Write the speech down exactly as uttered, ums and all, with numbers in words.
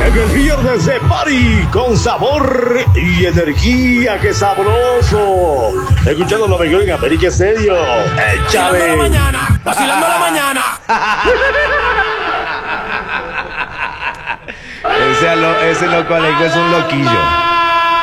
En el viernes de party con sabor y energía, ¡qué sabroso! Escuchando lo mejor en América Estéreo. Vacilando la ¡Échale! mañana, vacilando la mañana. Ese, alo- ese loco Alejo es un loquillo.